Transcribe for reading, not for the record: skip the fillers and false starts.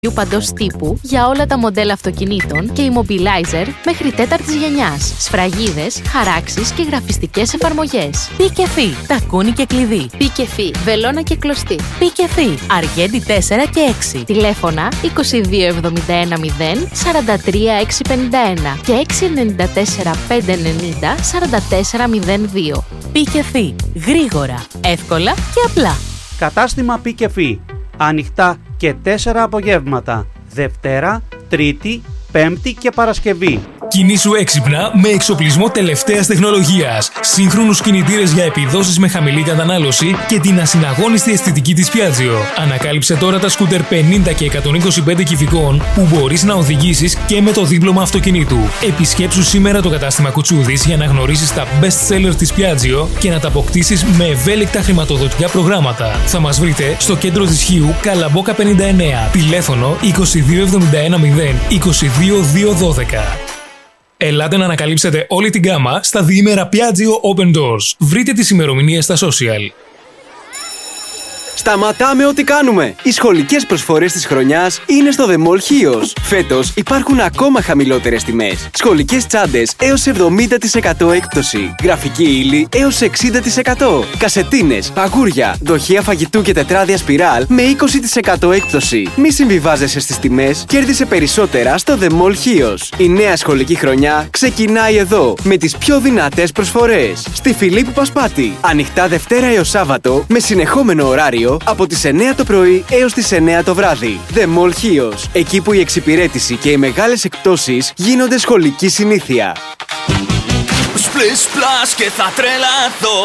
παντός τύπου για όλα τα μοντέλα αυτοκινήτων και immobilizer μέχρι τέταρτης γενιάς, σφραγίδες, χαράξεις και γραφιστικές εφαρμογές. Πικεφί, τακούνι και κλειδί. Πικεφί, βελόνα και κλωστή. Πικεφί, Αργέντη 4 και 6. Τηλέφωνα 2271 0 43 651 και 694 590 44 02. Πικεφί, γρήγορα, εύκολα και απλά. Κατάστημα Πικεφί. Ανοιχτά και 4 απογεύματα. Δευτέρα, Τρίτη, Πέμπτη και Παρασκευή. Κινήσου έξυπνα με εξοπλισμό τελευταίας τεχνολογίας, σύγχρονους κινητήρες για επιδόσεις με χαμηλή κατανάλωση και την ασυναγώνιστη αισθητική της Piaggio. Ανακάλυψε τώρα τα σκούτερ 50 και 125 κυβικών που μπορείς να οδηγήσεις και με το δίπλωμα αυτοκινήτου. Επισκέψου σήμερα το κατάστημα Κουτσούδης για να γνωρίσεις τα best seller της Piaggio και να τα αποκτήσεις με ευέλικτα χρηματοδοτικά προγράμματα. Θα μας βρείτε στο κέντρο της Χίου, Καλαμπόκα 59, τηλέφωνο 2271 0 22 212. Ελάτε να ανακαλύψετε όλη την γκάμα στα διήμερα Piaggio Open Doors. Βρείτε τις ημερομηνίες στα social. Σταματάμε ό,τι κάνουμε! Οι σχολικές προσφορές της χρονιάς είναι στο The Mall Chios. Φέτος υπάρχουν ακόμα χαμηλότερες τιμές. Σχολικές τσάντες έως 70% έκπτωση. Γραφική ύλη έως 60%. Κασετίνες, παγούρια, δοχεία φαγητού και τετράδια σπιράλ με 20% έκπτωση. Μη συμβιβάζεσαι στις τιμές, κέρδισε περισσότερα στο The Mall Chios. Η νέα σχολική χρονιά ξεκινάει εδώ με τις πιο δυνατές προσφορές. Στη Φιλίππου Πασπάτη. Ανοιχτά Δευτέρα έως Σάββατο με συνεχόμενο ωράριο από τις 9 το πρωί έως τις 9 το βράδυ. The Mall Chios. Εκεί που η εξυπηρέτηση και οι μεγάλες εκπτώσεις γίνονται σχολική συνήθεια. Splish splash και θα τρελαθώ.